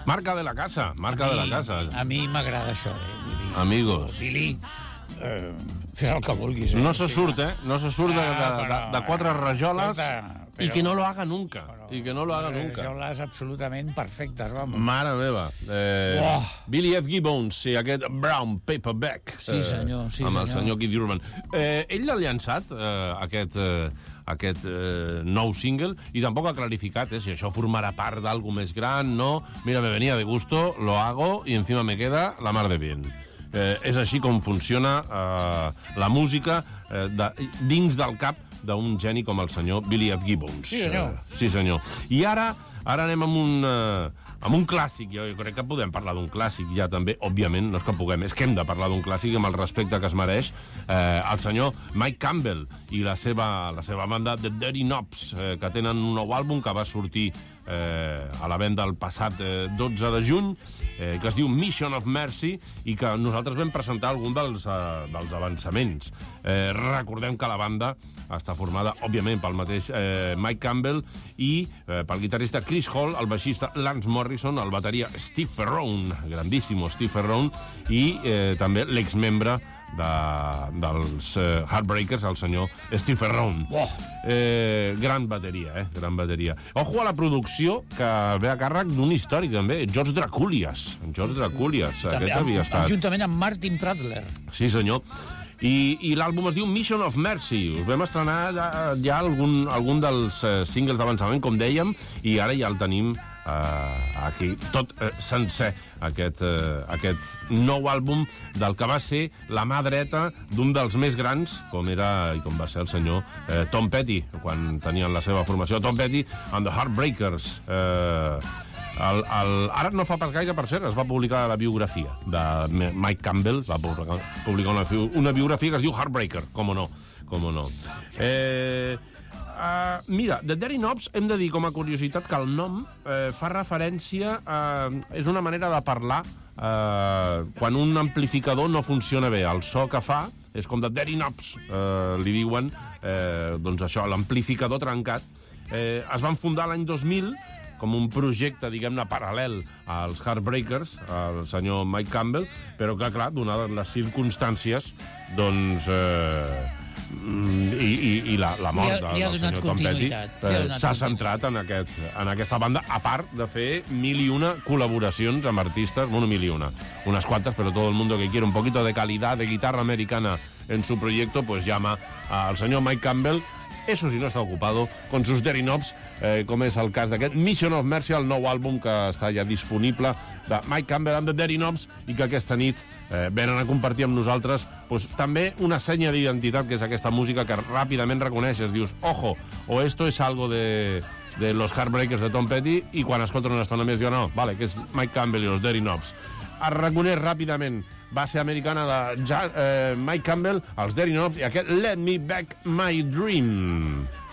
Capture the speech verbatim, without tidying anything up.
Marca de la casa, marca de la casa. A mi m'agrada això, eh? Vull dir, Amigos. Billy, eh, fes el que vulguis. Eh? No se surt, eh? No se surt de, de, Ah, de, però, de quatre rajoles escolta, i però- que no lo haga nunca. Però, I que no lo haga nunca. Rajoles absolutament perfectes, vamos. Mare meva. Eh, Uah. Billy F. Gibbons i aquest Brown Paperback. Sí, senyor, sí, amb el senyor. senyor Keith Urban. Eh, ell l'ha llançat, eh, aquest, eh, aquest eh, nou single, i tampoc ha clarificat eh, si això formarà part d'algú més gran, no. Mira, me venía de gusto, lo hago y encima me queda la mar de bien. Eh, és així com funciona eh, la música eh, de, dins del cap d'un geni com el senyor Billy F. Gibbons. Sí, senyor. Eh, sí, senyor. I ara, ara anem amb un, eh, amb un clàssic. Jo crec que podem parlar d'un clàssic ja també, òbviament, no és que puguem, és que hem de parlar d'un clàssic amb el respecte que es mereix eh, el senyor Mike Campbell i la seva, la seva banda The Dirty Knobs, eh, que tenen un nou àlbum que va sortir eh, a la venda el passat eh, dotze de juny, eh, que es diu Mission of Mercy, i que nosaltres vam presentar algun dels, eh, dels avançaments. Eh, recordem que la banda està formada, òbviament, pel mateix eh, Mike Campbell i eh, pel guitarrista Chris Hall, el baixista Lance Morrison, el bateria Steve Ferrone, grandíssimo Steve Ferrone, i eh, també l'exmembre de, dels eh, Heartbreakers, el senyor Steve Ferrone. Oh. Eh, gran bateria, eh? Gran bateria. Ojo a la producció, que ve a càrrec d'un històric, també, George Drakoulias. George Drakoulias, També, aquest havia estat... juntament amb Martin Pratler. Sí, senyor. I, i l'àlbum es diu Mission of Mercy. Us vam estrenar ja, ja algun, algun dels eh, singles d'avançament, com dèiem, i ara ja el tenim eh, aquí, tot eh, sencer, aquest, eh, aquest nou àlbum del que va ser la mà dreta d'un dels més grans, com era i com va ser el senyor eh, Tom Petty, quan tenien la seva formació. Tom Petty and the Heartbreakers. Eh, El, el, ara no fa pas gaire, per cert, es va publicar la biografia de Mike Campbell, va publicar, publicar una, una biografia que es diu Heartbreaker, com no, com no. Eh, uh, mira, The Dirty Knobs, hem de dir com a curiositat que el nom eh, fa referència a... és una manera de parlar eh, quan un amplificador no funciona bé. El so que fa és com The Dirty Knobs, eh, li diuen, eh, doncs això, l'amplificador trencat. Eh, es van fundar l'any dos mil com un projecte, diguem-ne, paral·lel als Heartbreakers, al senyor Mike Campbell, però que, clar, donades les circumstàncies, doncs... Eh, i, i, i la, la mort li ha, li ha del senyor Tom Petty eh, s'ha centrat en, aquest, en aquesta banda, a part de fer mil i una col·laboracions amb artistes, bueno, mil i una, unas cuantas, pero todo el mundo que quiere un poquito de calidad de guitarra americana en su proyecto, pues llama al senyor Mike Campbell. Eso sí, no està ocupado con sus Dirty Knobs, eh, com és el cas d'aquest Mission of Mercy, el nou àlbum que està ja disponible de Mike Campbell and the Dirty Knobs, i que aquesta nit eh, venen a compartir amb nosaltres pues, també una senya d'identitat, que és aquesta música que ràpidament reconeixes. Dius, ojo, o esto es algo de, de los Heartbreakers de Tom Petty, i quan escolten una estona més diuen, no, vale, que és Mike Campbell i los Dirty Knobs. Es reconeix ràpidament base americana de ja, eh, Mike Campbell, els Dirty Knobs, i aquest Let Me Back My Dream.